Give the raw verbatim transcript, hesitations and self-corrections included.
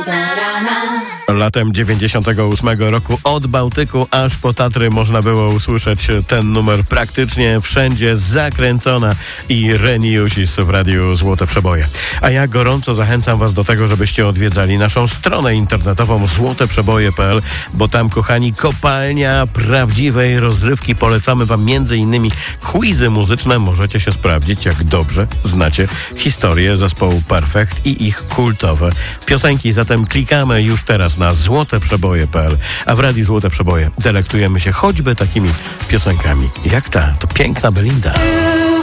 Latem dziewięćdziesiątego ósmego roku od Bałtyku aż po Tatry można było usłyszeć ten numer praktycznie wszędzie. Zakręcona i Reniusis w Radiu Złote Przeboje. A ja gorąco zachęcam was do tego, żebyście odwiedzali naszą stronę internetową złote przeboje kropka p l, bo tam, kochani, kopalnia prawdziwej rozrywki. Polecamy wam między innymi quizy muzyczne. Możecie się sprawdzić, jak dobrze znacie historię zespołu Perfekt i ich kultowe piosenki. Zatem klikamy już teraz na złote przeboje kropka p l, a w Radiu Złote Przeboje delektujemy się choćby takimi piosenkami jak ta. To piękna Belinda.